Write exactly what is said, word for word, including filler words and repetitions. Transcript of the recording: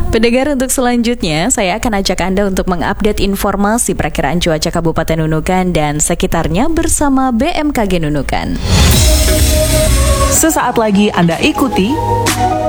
Pendengar, untuk selanjutnya saya akan ajak Anda untuk mengupdate informasi perakiraan cuaca Kabupaten Nunukan dan sekitarnya bersama B M K G Nunukan. Sesaat lagi Anda ikuti